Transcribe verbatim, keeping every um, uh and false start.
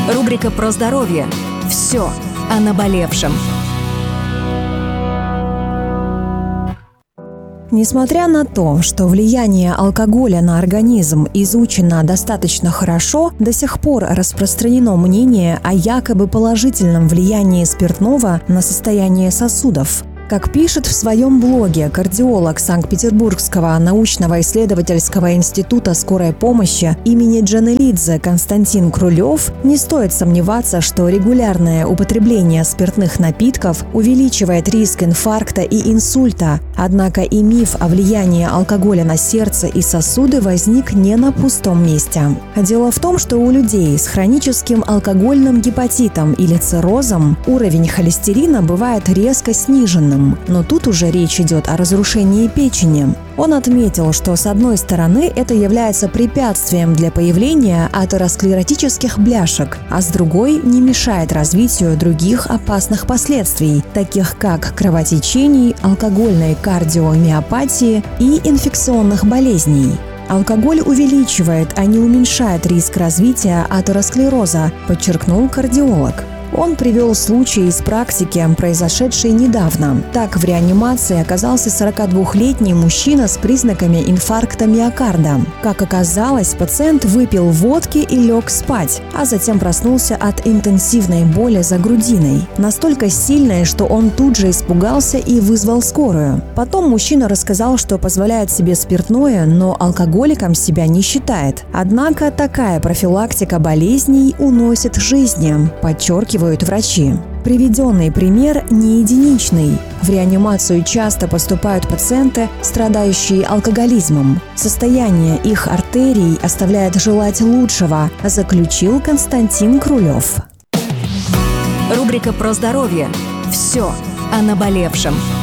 Рубрика про здоровье. Все о наболевшем. Несмотря на то, что влияние алкоголя на организм изучено достаточно хорошо, до сих пор распространено мнение о якобы положительном влиянии спиртного на состояние сосудов. Как пишет в своем блоге кардиолог Санкт-Петербургского научно-исследовательского института скорой помощи имени Джанелидзе Константин Крулев, не стоит сомневаться, что регулярное употребление спиртных напитков увеличивает риск инфаркта и инсульта. Однако и миф о влиянии алкоголя на сердце и сосуды возник не на пустом месте. Дело в том, что у людей с хроническим алкогольным гепатитом или циррозом уровень холестерина бывает резко сниженным. Но тут уже речь идет о разрушении печени. Он отметил, что с одной стороны это является препятствием для появления атеросклеротических бляшек, а с другой не мешает развитию других опасных последствий, таких как кровотечений, алкогольной кардиомиопатии и инфекционных болезней. Алкоголь увеличивает, а не уменьшает риск развития атеросклероза, подчеркнул кардиолог. Он привел случай из практики, произошедший недавно. Так, в реанимации оказался сорокадвухлетний мужчина с признаками инфаркта миокарда. Как оказалось, пациент выпил водки и лег спать, а затем проснулся от интенсивной боли за грудиной. Настолько сильной, что он тут же испугался и вызвал скорую. Потом мужчина рассказал, что позволяет себе спиртное, но алкоголиком себя не считает. Однако такая профилактика болезней уносит жизни, подчеркивает врачи. Приведенный пример не единичный. В реанимацию часто поступают пациенты, страдающие алкоголизмом. Состояние их артерий оставляет желать лучшего, заключил Константин Крулев. Рубрика про здоровье. Все о наболевшем.